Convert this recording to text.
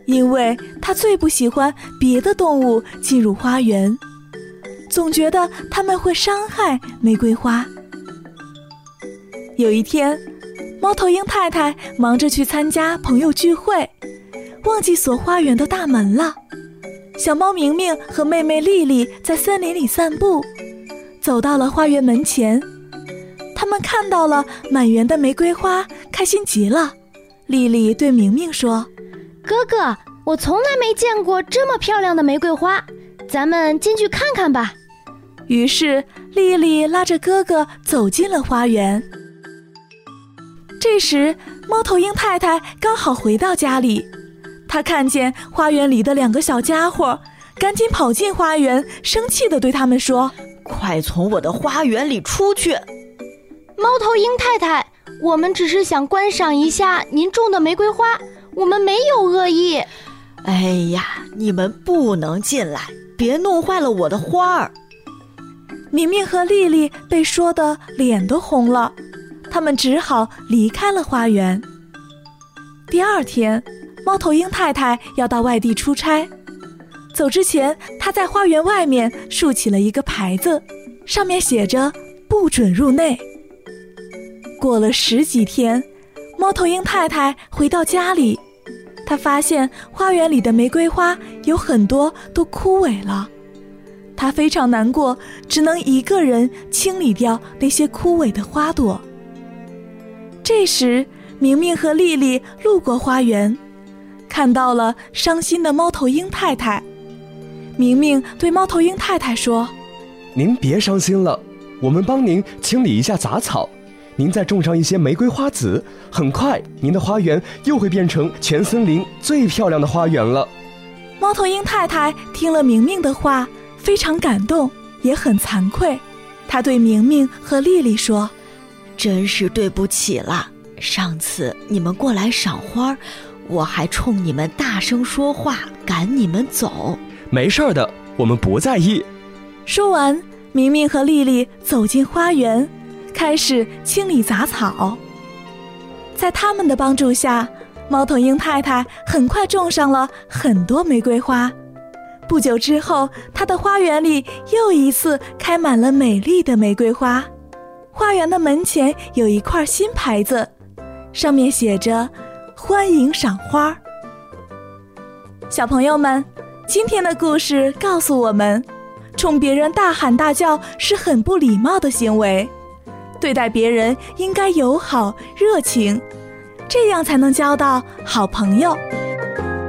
因为他最不喜欢别的动物进入花园，总觉得它们会伤害玫瑰花。有一天，猫头鹰太太忙着去参加朋友聚会，忘记锁花园的大门了。小猫明明和妹妹丽丽在森林里散步，走到了花园门前，他们看到了满园的玫瑰花，开心极了。丽丽对明明说： 哥哥，我从来没见过这么漂亮的玫瑰花，咱们进去看看吧。 于是丽丽拉着哥哥走进了花园。这时猫头鹰太太刚好回到家里，她看见花园里的2个小家伙，赶紧跑进花园，生气地对他们说： 快从我的花园里出去！ 猫头鹰太太，我们只是想观赏一下您种的玫瑰花，我们没有恶意。 哎呀，你们不能进来，别弄坏了我的花儿。 明明和丽丽被说得脸都红了，他们只好离开了花园。第二天，猫头鹰太太要到外地出差，走之前，她在花园外面竖起了一个牌子，上面写着不准入内。过了10几天，猫头鹰太太回到家里，她发现花园里的玫瑰花有很多都枯萎了，她非常难过，只能一个人清理掉那些枯萎的花朵。这时，明明和丽丽路过花园，看到了伤心的猫头鹰太太。明明对猫头鹰太太说： 您别伤心了，我们帮您清理一下杂草，您再种上一些玫瑰花籽，很快您的花园又会变成全森林最漂亮的花园了。 猫头鹰太太听了明明的话，非常感动，也很惭愧。她对明明和丽丽说： 真是对不起了，上次你们过来赏花，我还冲你们大声说话，赶你们走。 没事的，我们不在意。 说完，明明和丽丽走进花园，开始清理杂草。在他们的帮助下，猫头鹰太太很快种上了很多玫瑰花。不久之后，她的花园里又一次开满了美丽的玫瑰花。花园的门前有一块新牌子，上面写着欢迎赏花。小朋友们，今天的故事告诉我们，冲别人大喊大叫是很不礼貌的行为，对待别人应该友好热情，这样才能交到好朋友。